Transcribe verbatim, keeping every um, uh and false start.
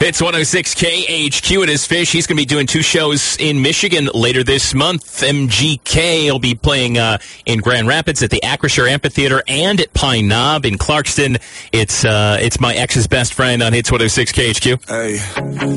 It's one oh six K H Q. It is Fish. He's going to be doing two shows in Michigan later this month. M G K will be playing uh, in Grand Rapids at the Acrisure Amphitheater and at Pine Knob in Clarkston. It's uh, it's my ex's best friend on Hits one oh six K H Q. Hey.